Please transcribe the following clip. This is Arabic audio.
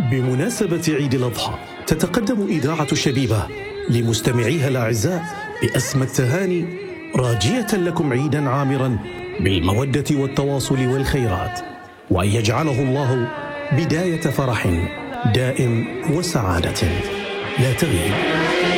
بمناسبة عيد الأضحى تتقدم إذاعة شبيبة لمستمعيها الأعزاء بأسمى التهاني، راجية لكم عيدا عامرا بالمودة والتواصل والخيرات، وأن يجعله الله بداية فرح دائم وسعادة لا تغيب.